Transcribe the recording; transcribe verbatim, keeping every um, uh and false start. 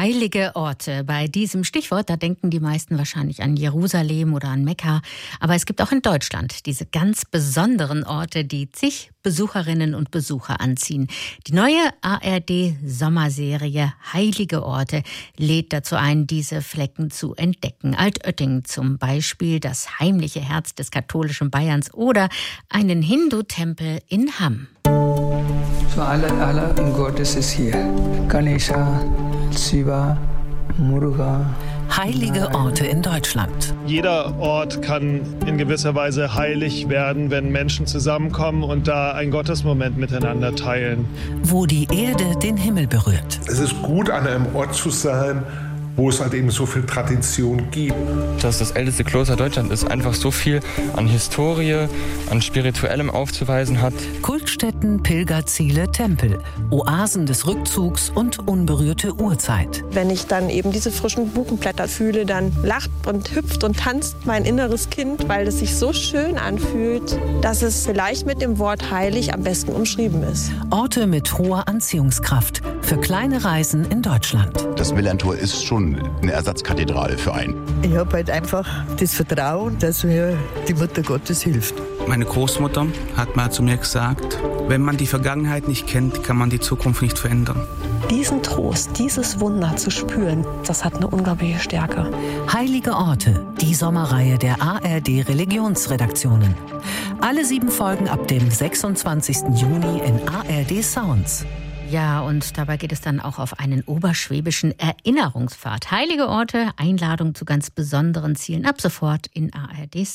Heilige Orte. Bei diesem Stichwort, da denken die meisten wahrscheinlich an Jerusalem oder an Mekka. Aber es gibt auch in Deutschland diese ganz besonderen Orte, die zig Besucherinnen und Besucher anziehen. Die neue A R D-Sommerserie Heilige Orte lädt dazu ein, diese Flecken zu entdecken. Altötting zum Beispiel, das heimliche Herz des katholischen Bayerns oder einen Hindu-Tempel in Hamm. So alle, alle Gottes ist hier. Ganesha, Shiva, Muruga. Heilige Orte in Deutschland. Jeder Ort kann in gewisser Weise heilig werden, wenn Menschen zusammenkommen und da einen Gottesmoment miteinander teilen. Wo die Erde den Himmel berührt. Es ist gut, an einem Ort zu sein, wo es halt eben so viel Tradition gibt. Dass das älteste Kloster Deutschland ist, einfach so viel an Historie, an Spirituellem aufzuweisen hat. Kultstätten, Pilgerziele, Tempel, Oasen des Rückzugs und unberührte Urzeit. Wenn ich dann eben diese frischen Buchenblätter fühle, dann lacht und hüpft und tanzt mein inneres Kind, weil es sich so schön anfühlt, dass es vielleicht mit dem Wort heilig am besten umschrieben ist. Orte mit hoher Anziehungskraft für kleine Reisen in Deutschland. Das Millerntor ist schon eine Ersatzkathedrale für einen. Ich habe halt einfach das Vertrauen, dass mir die Mutter Gottes hilft. Meine Großmutter hat mal zu mir gesagt, wenn man die Vergangenheit nicht kennt, kann man die Zukunft nicht verändern. Diesen Trost, dieses Wunder zu spüren, das hat eine unglaubliche Stärke. Heilige Orte, die Sommerreihe der A R D Religionsredaktionen. Alle sieben Folgen ab dem sechsundzwanzigsten Juni in A R D Sounds. Ja, und dabei geht es dann auch auf einen oberschwäbischen Erinnerungspfad. Heilige Orte, Einladung zu ganz besonderen Zielen ab sofort in A R D.